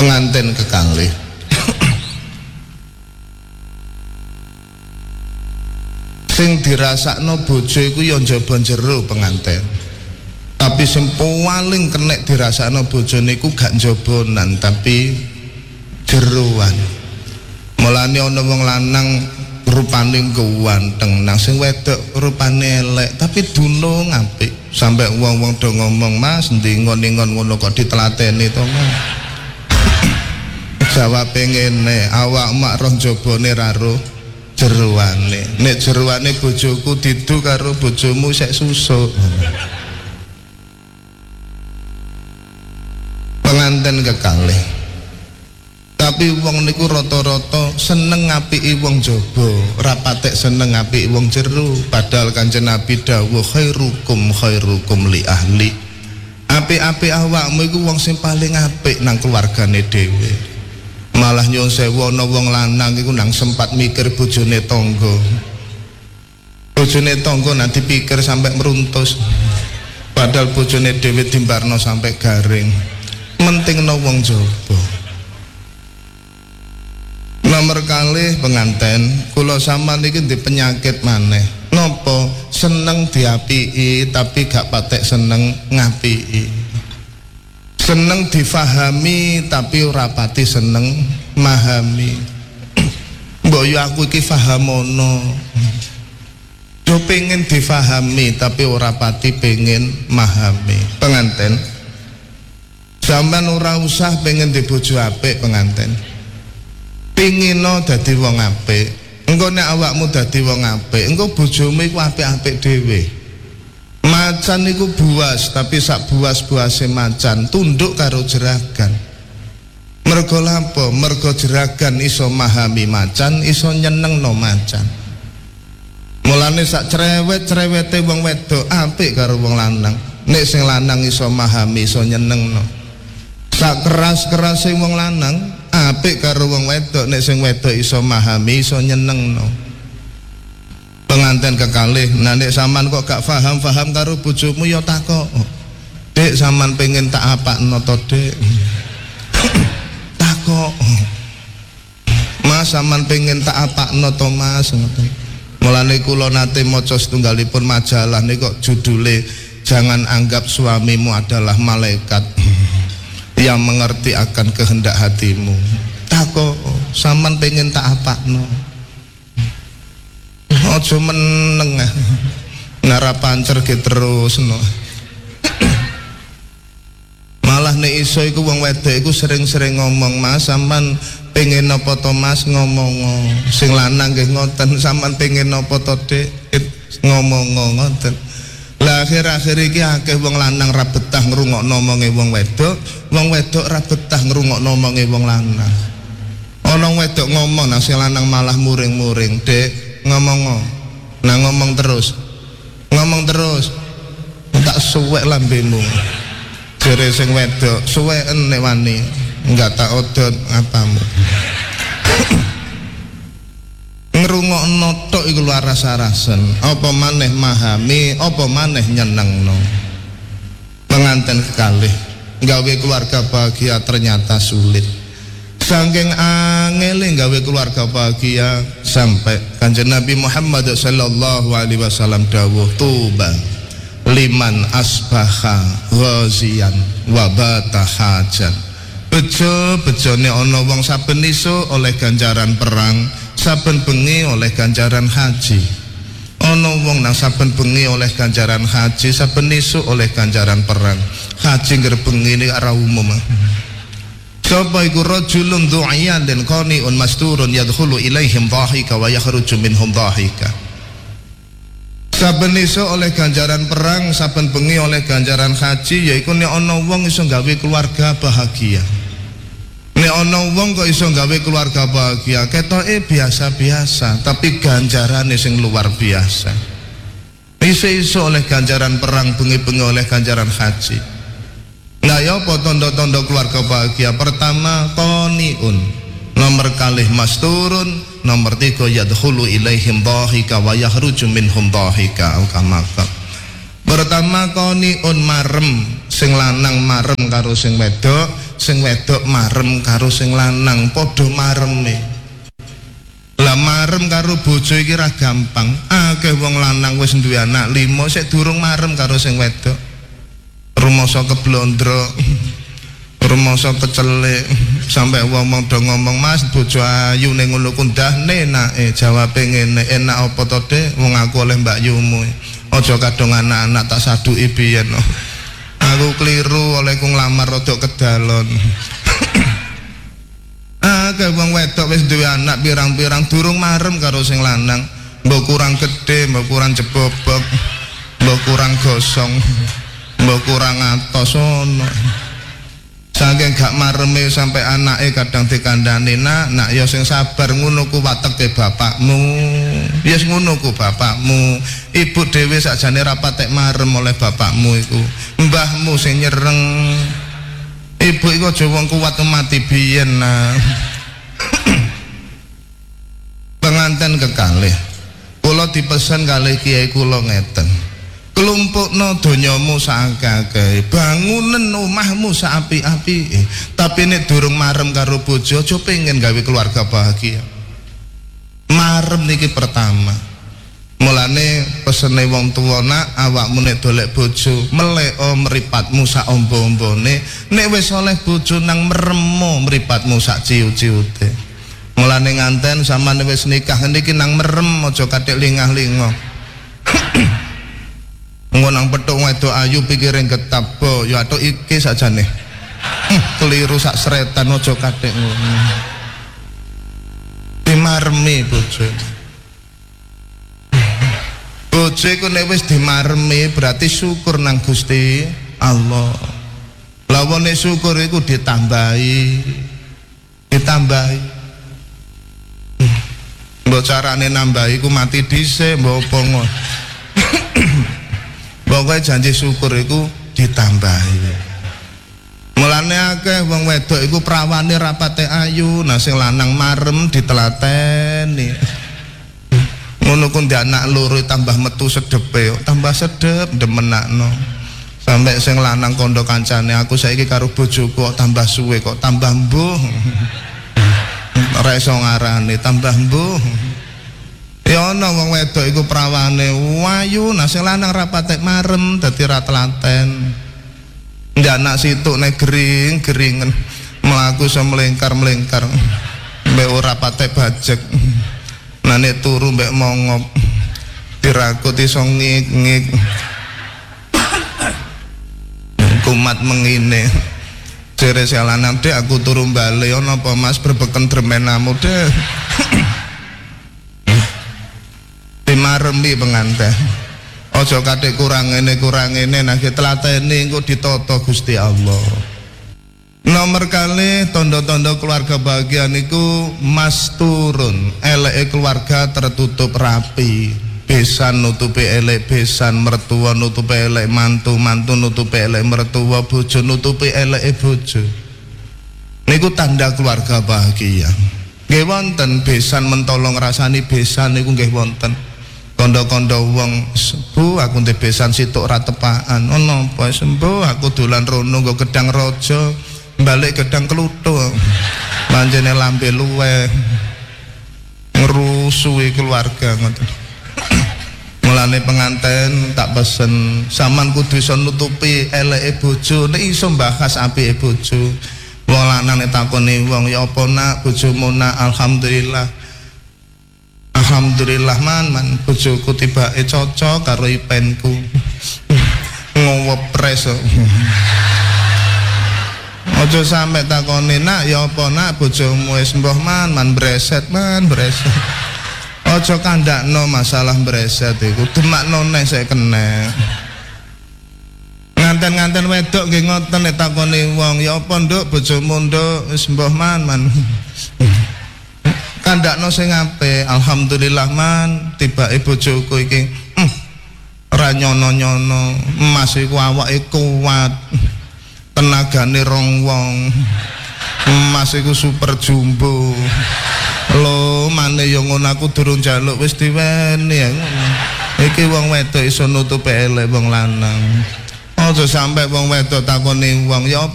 Pengantin kekalih sing dirasakno bojo iku ya njaba jero pengantin, tapi sing paling kenek dirasakno bojo niku gak njobonan tapi jeroan. Mulane ana wong lanang rupane ganteng, nang sing wedok rupane elek tapi dunung apik, sampai wong-wong do ngomong, "Mas, ndingon-ingon ngono kok ditelateni to, Mas?" Jawab ngene, awak mak roh jabane ra roh jeroane. Nek jeroane bojoku didu karo bojomu sek susuk. Pengantin kekalih. Tapi wong niku rata-rata seneng ngapiki wong jaba, ora patek seneng ngapiki wong jero. Padahal Kanjeng Nabi dawuh khairukum li ahli. Apik-apik awakmu iku wong sing paling apik nang keluargane dhewe. Malah nyuwun sewu ana wong lanang iku nang sempat mikir bojone tangga. Bojone tangga nanti pikir sampai meruntus. Padahal bojone dhewe dimbarno sampai garing. Mentingno wong jaba. Nomor kalih penganten, kula sampean iki ndek penyakit maneh. Napa seneng diapiki tapi gak patek seneng ngapiki. Seneng difahami tapi ora pati seneng mahami. Mbok yo aku iki fahamono. Yo pengen difahami tapi ora pati pengen mahami. Penganten, sampean ora usah pengen di bojo apik penganten. Pengino dadi wong apik. Engko nek awakmu dadi wong apik, engko bojomu iku apik-apik dhewe. Macan iku buas, tapi sak buas-buase macan tunduk karo jeragan. Mergo lapo? Mergo jeragan iso mahami macan, iso nyenengno macan. Mulane sak cerewet-cerewete wong wedok apik karo wong lanang. Nek sing lanang iso mahami, iso nyenengno. Sak keras-kerase wong lanang apik karo wong wedok, nek sing wedok iso mahami, iso nyenengno. Pengantin kekalih, nah nek sampean kok gak paham karo bojomu ya takok. Dek, sampean pengen tak apakno to, Dek? Takok. Mas, sampean pengen tak apakno to, Mas? Mulane kula nate maca setunggalipun majalah niku kok judule Jangan Anggap Suamimu Adalah Malaikat yang Mengerti Akan Kehendak Hatimu. Takok, sampean pengen tak apakno. Ojo meneng ngara pancer ge terus no. Malah nek iso iku wong wedok iku sering-sering ngomong, "Mas, sampean pengen napa to, Mas?" Ngomong. Sing lanang nggih ngoten, "Sampean pengen napa to, Dik?" Ngomong ngoten. Lah akhir-akhir iki akeh wong lanang ra betah ngrungokno omonge wong wedok ra betah ngrungokno omonge wong lanang. Ana wedok ngomong nang sing lanang malah muring-muring, "Dek, ngomong terus tak suwek lambemu." Jere sing wedok, "Suweken nek wani, enggak tak odot apamu." Ngrungokno tok iku laras-arasen, apa maneh mahami, apa maneh nyenengno. Pengantin kekalih, gawe keluarga bahagia ternyata sulit. Saking angele gawe keluarga bahagia sampai Kanjeng Nabi Muhammad sallallahu alaihi wasallam dawuh, "Tuba liman asbaha ghazian wa bata hajan." Bejo-bejone ana wong saben isuk oleh ganjaran perang, saben bengi oleh ganjaran haji. Ana wong nang saben bengi oleh ganjaran haji, saben isuk oleh ganjaran perang. Haji ngger bengi ini ora umum. Sapa iku rajulun du'iyan dan qani'un masturun yadkhulu ilaihim dhahika wa yakhruju minhum dhahika. Saben iso oleh ganjaran perang, saben bengi oleh ganjaran haji, yaiku nek ana wong iso gawe keluarga bahagia. Nek ana wong kok iso gawe keluarga bahagia, ketoke biasa-biasa, tapi ganjarane sing luar biasa. Iso oleh ganjaran perang, bengi-bengi oleh ganjaran haji. Nah ya apa tondo-tondo keluarga bahagia? Pertama qaniun, nomor kalih masturun, nomor 3 yadkhulu ilaihim dhahika wa yakhruju minhum dhahika. Pertama qaniun, marem, sing lanang marem karo sing wedok, sing wedok marem karo sing lanang padha mareme. Lah marem karo bojo iki ra gampang. Akeh wong lanang wis duwe anak 5 sik durung marem karo sing wedok. Rumasa keblondro, rumasa kecelik, sampai wong do ngomong, "Mas, bojo ayu ning ngono ku ndahne enake." Jawabe ngene, "Enak apa to, Dik? Wong aku oleh Mbak Yumu. Aja kadung anak-anak tak saduki biyen." Aku keliru oleh ku nglamar rada kedalon. Akeh wong wedok wis duwe anak pirang-pirang durung marem karo sing lanang. Mbok kurang gedhe, mbok kurang jebobok, mbok kurang gosong, mbok kurang atos ono. Saking gak mareme sampai anake kadang dikandani, "Nak ya sing sabar, ngono ku wateke bapakmu. Ya ngono ku bapakmu. Ibu dhewe sakjane ra patek marem oleh bapakmu iku. Mbahmu sing nyereng. Ibu iku aja wong kuwat mati biyen." Nah. Penganten kekalih, kula dipesen kalih kiai kula ngeten. Kelumpukno donyamu sakake, bangunen omahmu saapi-api, tapi nek durung marem karo bojo aja pengen gawe keluarga bahagia. Marem niki pertama. Mulane pesene wong tuwa, "Nak, awakmu nek dolek bojo meleo mripatmu sak ombo-ombone, nek wis oleh bojo nang meremo mripatmu sak ciu-ciute." Mulane nganten sampeyan wis nikah niki nang merem aja kathik lingah-lingah. Ngonang petuk wedok ayu pikirin getabo ya atuk iki sakjane. Keliru sak sretan aja kathik ngono. Dimaremi bojo. Bojo iku nek wis dimaremi berarti syukur nang Gusti Allah. Lah wong syukur iku ditambahi. Mbok carane nambahi ku mati dhisik mbok apa ngono. Pokoke janji syukur iku ditambahi. Mulane akeh wong wedok iku prawane rapate ayu, nah sing lanang marem ditelateni. Ngono ku ndek anak loro tambah metu sedepe, tambah sedep demenakno. Sampai sing lanang kondo kancane, "Aku saiki karo bojoku kok tambah suwe kok tambah mbuh." Ora iso ngarani tambah mbuh. Ya ana wong wedok iku prawane wayu, nah sing lanang ra patek marem dadi ra telaten. Ndak anak situk nek gering-geringen mlaku semlengkar-mlengkar mbek ora patek bajek. Nah nek turu mbek mongop dirakut iso ngik-ngik. Kumat mengine. Jere sing lanang, "Dek, aku turu bali ana apa Mas berbeken dremenamu, Dek?" Dimaremi penganten. Aja kathik kurang ngene nek tlateni engko ditata Gusti Allah. Nomor kali tondo-tondo keluarga bahagia niku mas turun, eleke keluarga tertutup rapi. Besan nutupi elek besan, mertua nutupi elek mantu, mantu nutupi elek mertua, bojo nutupi elek bojo. Niku tanda keluarga bahagia. Nggih wonten besan mentolong rasani besan niku nggih wonten. Kondo-kondo wong, "Bu, aku ndek besan situk ora tepaan." "Ono apa sembuh? Aku dolan rono nggo gedang raja, balik gedang kluthuk." Manjene lambe luweh. Ngrusui keluarga ngoten. Mulane penganten tak pesen, sampean kudu iso nutupi eleke bojo, nek iso mbahas apike bojo. Wong lanang nek takoni wong, "Ya apa nak bojomu nak?" "Alhamdulillah." "Alhamdulillah man bojoku tibake cocok karo ipenku." Ngowepres. Aja sampe takoni, "Nak ya apa nak bojomu?" "Wis mbah man breset man breset." Aja kandakno masalah breset iku, demakno nek sik kena. Nganten-nganten wedok nggih ngoten nek takoni wong, "Ya apa nduk bojomu nduk?" "Wis mbah man." Kandakno sing apik. "Alhamdulillah man tibake bojoku iki ora nyono-nyono, emas iku awake kuat, tenagane rong wong, emas iku super jumbo." Lho mane yo ngono aku durung njaluk wis diweni ya ngono. Iki wong wedok iso nutupi elek wong lanang. Aja sampe wong wedok takoni wong, "Ya